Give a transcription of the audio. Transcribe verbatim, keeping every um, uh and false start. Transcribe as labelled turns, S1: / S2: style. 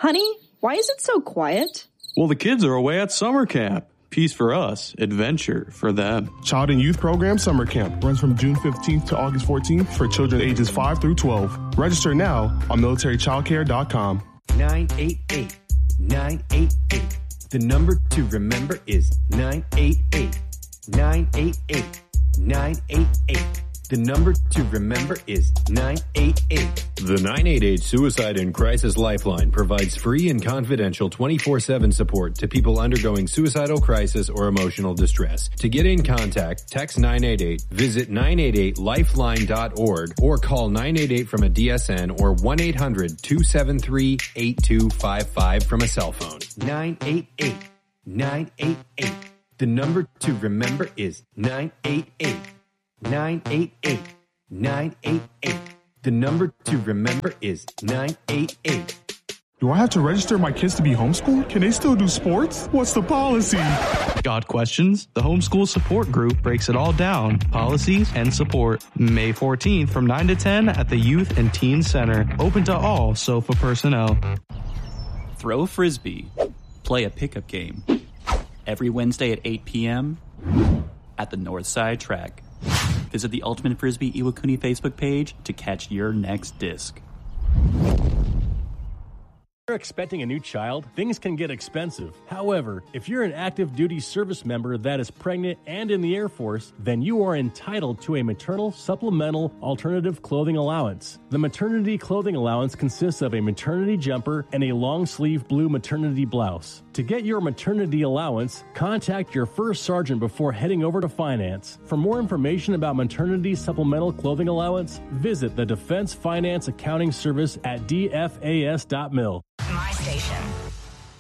S1: Honey, why is it so quiet?
S2: Well, the kids are away at summer camp. Peace for us, adventure for them.
S3: Child and Youth Program Summer Camp runs from June fifteenth to August fourteenth for children ages five through twelve. Register now on military child care dot com.
S4: nine eight eight, nine eight eight. The number to remember is nine eight eight, nine eight eight, nine eight eight. The number to remember is nine eight eight.
S5: The nine eight eight Suicide and Crisis Lifeline provides free and confidential twenty-four seven support to people undergoing suicidal crisis or emotional distress. To get in contact, text nine eight eight, visit nine eight eight lifeline dot org, or call nine eight eight from a D S N or one eight hundred, two seven three, eight two five five from a cell phone.
S4: nine eight eight, nine eight eight. The number to remember is nine eight eight. nine eight eight, nine eight eight. The number to remember is nine eight eight.
S3: Do I have to register my kids to be homeschooled? Can they still do sports? What's the policy?
S2: Got questions? The Homeschool Support Group breaks it all down. Policies and support. May fourteenth from nine to ten at the Youth and Teen Center. Open to all SOFA personnel.
S6: Throw a frisbee. Play a pickup game. Every Wednesday at eight p.m. at the Northside Track. Visit the Ultimate Frisbee Iwakuni Facebook page to catch your next disc.
S7: If you're expecting a new child, things can get expensive. However, if you're an active duty service member that is pregnant and in the Air Force, then you are entitled to a maternal supplemental alternative clothing allowance. The maternity clothing allowance consists of a maternity jumper and a long sleeve blue maternity blouse. To get your maternity allowance, contact your first sergeant before heading over to finance. For more information about maternity supplemental clothing allowance, visit the Defense Finance Accounting Service at d f a s dot mil.
S8: My station.